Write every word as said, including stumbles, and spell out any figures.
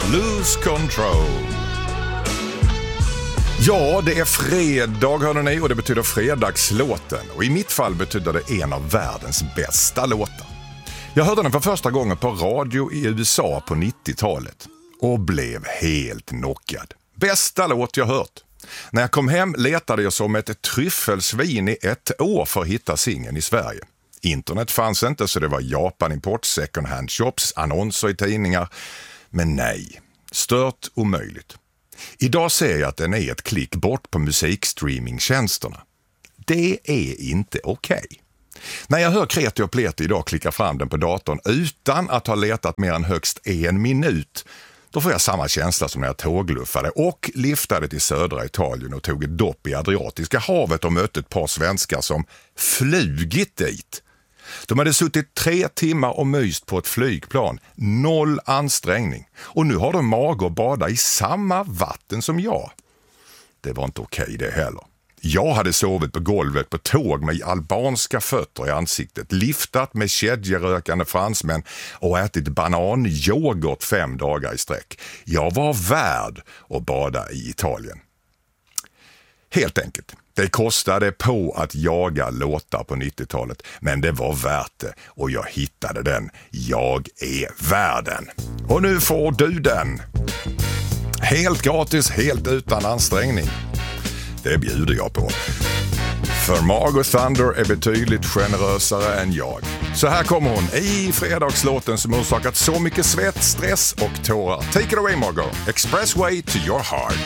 Lose Control. Ja, det är fredag hörde ni, och det betyder fredagslåten. Och i mitt fall betyder det en av världens bästa låtar. Jag hörde den för första gången på radio i U S A på nittiotalet och blev helt knockad. Bästa låt jag hört. När jag kom hem letade jag som ett tryffelsvin i ett år för att hitta singeln i Sverige. Internet fanns inte, så det var Japan-import, second hand shops, annonser i tidningar. Men nej, stört omöjligt. Idag ser jag att den är ett klick bort på musikstreamingtjänsterna. Det är inte okej. Okay. När jag hör Kreti och Pleti idag klicka fram den på datorn utan att ha letat mer än högst en minut, då får jag samma känsla som när jag tågluffade och liftade till södra Italien och tog ett dopp i Adriatiska havet och mötte ett par svenskar som flugit dit. De hade suttit tre timmar och myst på ett flygplan, noll ansträngning. Och nu har de mag att bada i samma vatten som jag. Det var inte okej det heller. Jag hade sovit på golvet på tåg med albanska fötter i ansiktet, liftat med kedjerökande fransmän och ätit bananyoghurt fem dagar i sträck. Jag var värd att bada i Italien. Helt enkelt. Det kostade på att jaga låtar på nittiotalet, men det var värt det och jag hittade den. Jag är värden. Och nu får du den. Helt gratis, helt utan ansträngning. Det bjuder jag på. För Margot Thunder är betydligt generösare än jag. Så här kommer hon i fredagslåten som orsakat så mycket svett, stress och tårar. Take it away, Margot. Expressway to your heart.